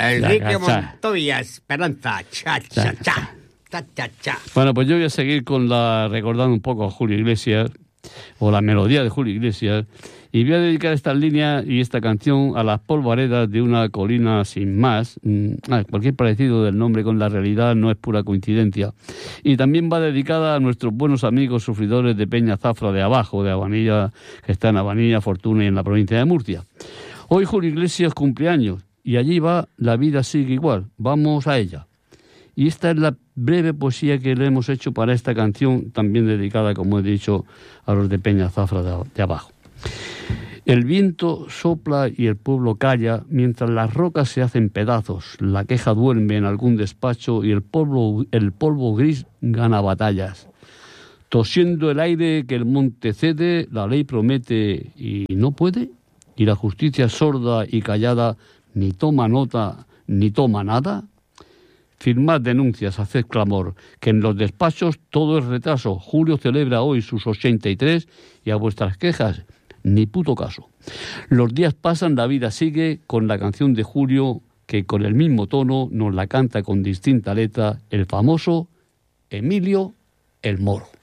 Enrique Montoya, Esperanza, cha, cha, cha, cha, cha, cha. Bueno, pues yo voy a seguir recordando un poco a Julio Iglesias, o la melodía de Julio Iglesias, y voy a dedicar esta línea y esta canción a las polvaredas de una colina sin más. Cualquier parecido del nombre con la realidad no es pura coincidencia. Y también va dedicada a nuestros buenos amigos sufridores de Peña Zafra de abajo, de Abanilla, que está en Abanilla, Fortuna y en la provincia de Murcia. Hoy Julio Iglesias cumpleaños, y allí va La vida sigue igual. Vamos a ella. Y esta es la breve poesía que le hemos hecho para esta canción, también dedicada, como he dicho, a los de Peña Zafra de abajo. El viento sopla y el pueblo calla, mientras las rocas se hacen pedazos. La queja duerme en algún despacho y el polvo gris gana batallas. Tosiendo el aire que el monte cede, la ley promete y no puede. Y la justicia sorda y callada ni toma nota ni toma nada. Firmad denuncias, haced clamor, que en los despachos todo es retraso. Julio celebra hoy sus 83 y a vuestras quejas ni puto caso. Los días pasan, la vida sigue, con la canción de Julio, que con el mismo tono nos la canta con distinta letra el famoso Emilio el Moro.